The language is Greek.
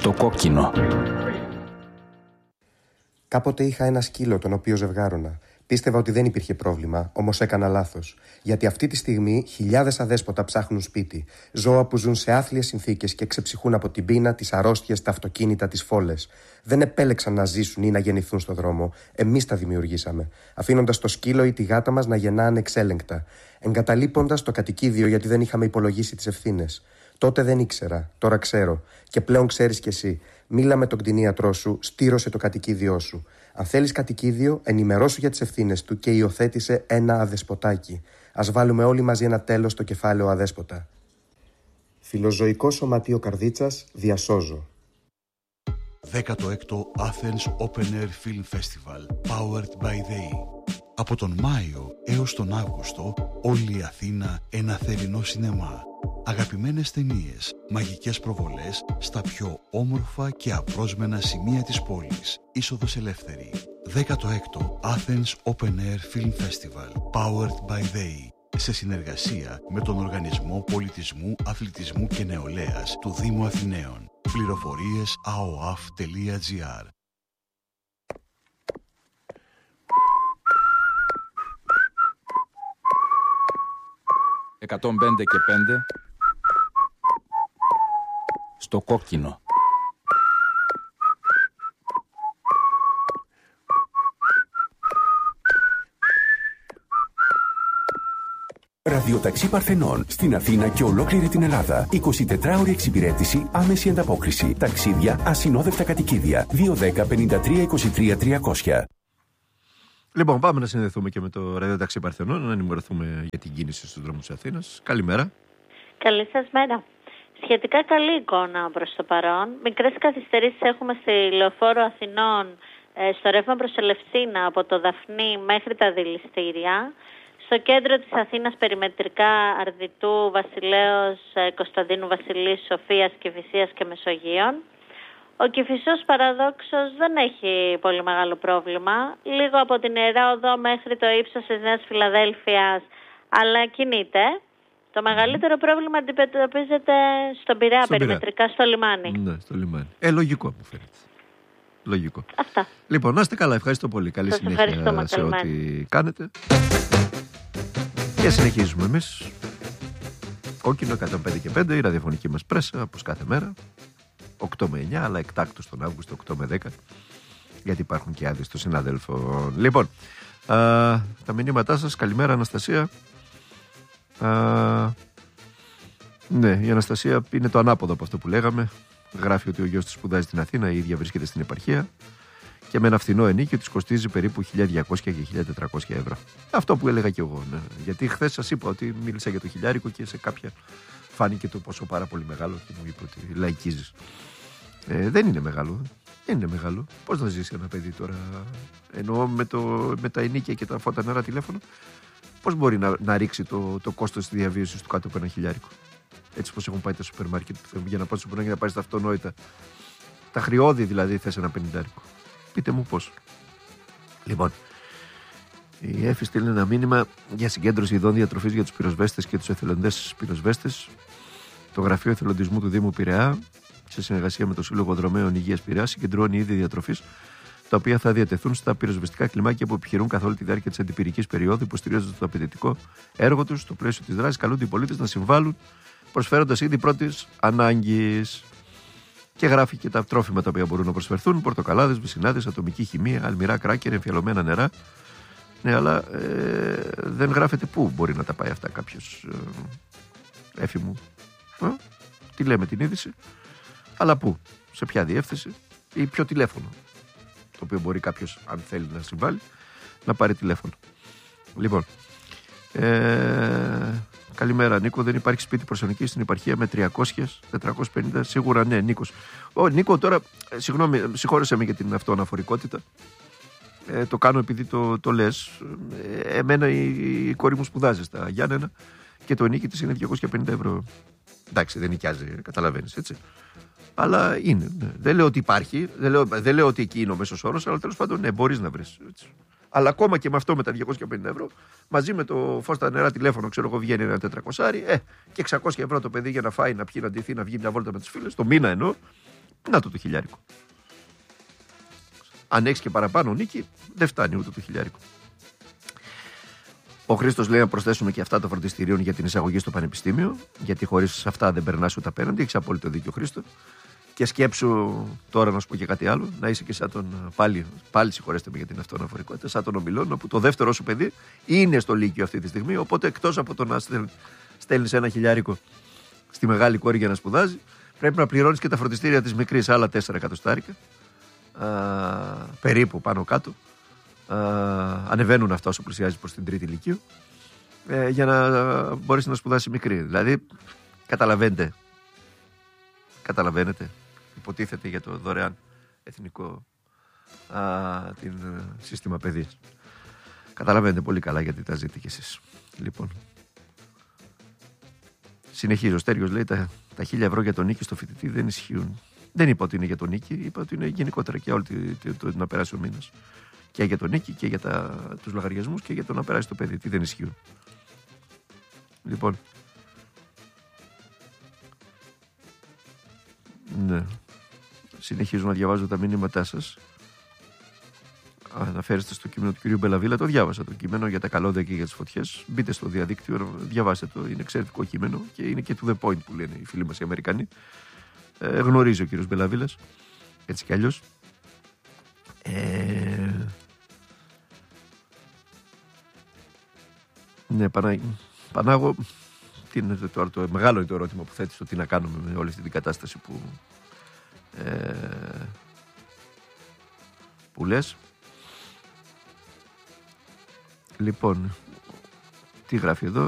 Στο κόκκινο. Κάποτε είχα ένα σκύλο τον οποίο ζευγάρωνα. Πίστευα ότι δεν υπήρχε πρόβλημα, όμως έκανα λάθος. Γιατί αυτή τη στιγμή χιλιάδες αδέσποτα ψάχνουν σπίτι. Ζώα που ζουν σε άθλιες συνθήκες και ξεψυχούν από την πείνα, τις αρρώστιες, τα αυτοκίνητα, τις φόλες. Δεν επέλεξαν να ζήσουν ή να γεννηθούν στο δρόμο. Εμείς τα δημιουργήσαμε. Αφήνοντας το σκύλο ή τη γάτα μας να γεννά ανεξέλεγκτα. Εγκαταλείποντας το κατοικίδιο γιατί δεν είχαμε υπολογίσει τις ευθύνες. Τότε δεν ήξερα, τώρα ξέρω. Και πλέον ξέρεις κι εσύ. Μίλα με τον κτηνίατρό σου, στήρωσε το κατοικίδιό σου. Αν θέλεις κατοικίδιο, ενημερώσου για τις ευθύνες του και υιοθέτησε ένα αδεσποτάκι. Ας βάλουμε όλοι μαζί ένα τέλος στο κεφάλαιο αδέσποτα. Φιλοζωικό Σωματείο Καρδίτσας, διασώζω. 16ο Athens Open Air Film Festival, powered by ΔΕΗ. Από τον Μάιο έως τον Αύγουστο, όλη η Αθήνα ένα θερινό σινεμά. Αγαπημένες ταινίες, μαγικές προβολές στα πιο όμορφα και απρόσμενα σημεία της πόλης. Είσοδος ελεύθερη. 16ο Athens Open Air Film Festival, powered by ΔΕΗ. Σε συνεργασία με τον Οργανισμό Πολιτισμού, Αθλητισμού και Νεολαίας του Δήμου Αθηναίων. Πληροφορίες aoaf.gr. «105 και 5» στο κόκκινο. Ραδιοταξί Παρθενών στην Αθήνα και ολόκληρη την Ελλάδα. 24ωρη εξυπηρέτηση, άμεση ανταπόκριση. Ταξίδια, ασυνόδευτα κατοικίδια. 210 53 23 300. Λοιπόν, πάμε να συνδεθούμε και με το Ραδιοταξί Παρθενών, να ενημερωθούμε για την κίνηση στους δρόμους της Αθήνας. Καλημέρα. Καλή σας μέρα. Σχετικά καλή εικόνα προς το παρόν. Μικρές καθυστερήσεις έχουμε στη Λεωφόρο Αθηνών, στο ρεύμα προς Ελευσίνα από το Δαφνί μέχρι τα Δηληστήρια. Στο κέντρο της Αθήνας περιμετρικά Αρδιτού, Βασιλέως, Κωνσταντίνου Βασιλής, Σοφίας, Κηφισίας και Μεσογείων. Ο Κηφισός παραδόξως δεν έχει πολύ μεγάλο πρόβλημα. Λίγο από την Ιερά Οδό μέχρι το ύψος της Νέας Φιλαδέλφειας, αλλά κινείται. Το μεγαλύτερο πρόβλημα αντιμετωπίζεται στον Πειραιά, περιμετρικά στο λιμάνι. Ναι, στο λιμάνι. Λογικό μου φαίνεται. Λογικό. Αυτά. Λοιπόν, να είστε καλά. Ευχαριστώ πολύ. Καλή συνέχεια σε ό,τι κάνετε. Και συνεχίζουμε εμείς. Κόκκινο 105 και 5, η ραδιοφωνική μας πρέσα, όπως κάθε μέρα. 8 με 9, αλλά εκτάκτως τον Αύγουστο 8 με 10. Γιατί υπάρχουν και άδειες των συναδέλφων. Λοιπόν, τα μηνύματά σας. Καλημέρα, Αναστασία. Ναι, η Αναστασία είναι το ανάποδο από αυτό που λέγαμε. Γράφει ότι ο γιος της σπουδάζει στην Αθήνα, η ίδια βρίσκεται στην επαρχία και με ένα φθηνό ενίκιο της κοστίζει περίπου 1.200 και 1.400 ευρώ. Αυτό που έλεγα και εγώ. Ναι. Γιατί χθες σας είπα ότι μίλησα για το χιλιάρικο και σε κάποια φάνηκε το πόσο πάρα πολύ μεγάλο και μου είπε ότι λαϊκίζεις. Δεν είναι μεγάλο. Δεν είναι μεγάλο. Πώς θα ζήσει ένα παιδί τώρα, εννοώ με τα ενίκια και τα φώτα νερά τηλέφωνο, πώς μπορεί να ρίξει το κόστος της διαβίωσης του κάτω από ένα χιλιάρικο. Έτσι πως έχουν πάει τα σούπερ μάρκετ για να πάει στο σούπερ μάρκετ να πάει στα αυτονόητα. Τα χρειώδη δηλαδή θες ένα 50. Πείτε μου πώς. Λοιπόν, η Εφη στείλει ένα μήνυμα για συγκέντρωση ειδών διατροφής για τους πυροσβέστες και τους εθελοντές πυροσβέστες. Το Γραφείο Εθελοντισμού του Δήμου Πειραιά, σε συνεργασία με το Σύλλογο Δρομέων Υγείας Πειραιά, συγκεντρώνει είδη διατροφής, τα οποία θα διατεθούν στα πυροσβεστικά κλιμάκια που επιχειρούν καθ' όλη τη διάρκεια της αντιπυρικής περίοδου, υποστηρίζοντας το απαιτητικό έργο τους. Στο πλαίσιο της δράσης, καλούνται οι πολίτες να συμβάλλουν, προσφέροντας είδη πρώτης ανάγκης. Και γράφει και τα τρόφιμα τα οποία μπορούν να προσφερθούν: πορτοκαλάδες, βυσσινάδες, ατομική χημεία, αλμυρά, κράκερ, εμφιαλωμένα νερά. Ναι, αλλά δεν γράφεται πού μπορεί να τα πάει αυτά κάποιος. Έφη μου. Τι λέμε την είδηση, αλλά πού, σε ποια διεύθυνση ή ποιο τηλέφωνο. Το οποίο μπορεί κάποιος, αν θέλει να συμβάλλει, να πάρει τηλέφωνο. Λοιπόν. Καλημέρα, Νίκο. Δεν υπάρχει σπίτι προσωνικής στην επαρχία με 300-450. Σίγουρα ναι, Νίκος. Νίκο, τώρα, συγγνώμη, συγχώρεσέ με για την αυτοαναφορικότητα. Το κάνω επειδή το λες. Εμένα η κόρη μου σπουδάζει στα Γιάννενα και το ενίκη της είναι 250 ευρώ. Εντάξει, δεν νοικιάζει, καταλαβαίνεις, έτσι. Αλλά είναι. Ναι. Δεν λέω ότι υπάρχει, δεν λέω ότι εκεί είναι ο μέσος όρος, αλλά τέλος πάντων ναι, μπορείς να βρεις. Έτσι. Αλλά ακόμα και με αυτό με τα 250 ευρώ, μαζί με το φως στα νερά τηλέφωνο, ξέρω εγώ, βγαίνει ένα 400 και 600 ευρώ το παιδί για να φάει, να πιει, να ντυθεί, να βγει μια βόλτα με τους φίλους, το μήνα εννοώ, Να το χιλιάρικο. Αν έχεις και παραπάνω νίκη, δεν φτάνει ούτε το χιλιάρικο. Ο Χρήστος λέει να προσθέσουμε και αυτά των φροντιστηρίων για την εισαγωγή στο πανεπιστήμιο, γιατί χωρίς αυτά δεν περνάς ούτε απέναντι. Έχεις απόλυτο δίκιο, Χρήστο. Και σκέψου τώρα να σου πω και κάτι άλλο, να είσαι και σαν τον. Πάλι συγχωρέστε με για την αυτοαναφορικότητα, σαν τον Ομιλών, όπου το δεύτερο σου παιδί είναι στο Λύκειο αυτή τη στιγμή. Οπότε εκτός από το να στέλνεις ένα χιλιάρικο στη μεγάλη κόρη για να σπουδάζει, πρέπει να πληρώνεις και τα φροντιστήρια της μικρής, άλλα 4 εκατοστάρικα. Περίπου πάνω κάτω. Ανεβαίνουν αυτά όσο πλησιάζει προς την τρίτη Λυκείου, για να μπορέσει να σπουδάσει μικρή. Δηλαδή, καταλαβαίνετε, υποτίθεται για το δωρεάν εθνικό την σύστημα παιδείας. Καταλαβαίνετε πολύ καλά γιατί τα ζείτε κι εσείς. Λοιπόν, συνεχίζω. Ο Στέργιος λέει τα 1.000 ευρώ για τον νίκη στο φοιτητή δεν ισχύουν. Δεν είπα ότι είναι για τον νίκη, είπα ότι είναι γενικότερα και όλη να περάσει ο μήνας. Και για τον νίκη και για τους λογαριασμούς και για το να περάσει το παιδί. Τι δεν ισχύουν. Λοιπόν. Ναι. Συνεχίζω να διαβάζω τα μηνύματά σας. Αναφέρεστε στο κείμενο του κ. Μπελαβίλα. Το διάβασα το κείμενο για τα καλώδια και για τις φωτιές. Μπείτε στο διαδίκτυο, διαβάστε το. Είναι εξαιρετικό κείμενο και είναι και to the point που λένε οι φίλοι μας οι Αμερικανοί. Γνωρίζει ο κ. Μπελαβίλας. Έτσι κι αλλιώς. Ναι, Πανάγο, τι είναι το μεγάλο είναι το ερώτημα που θέτεις, το τι να κάνουμε με όλη αυτή την κατάσταση που λες. Λοιπόν, τι γράφει εδώ.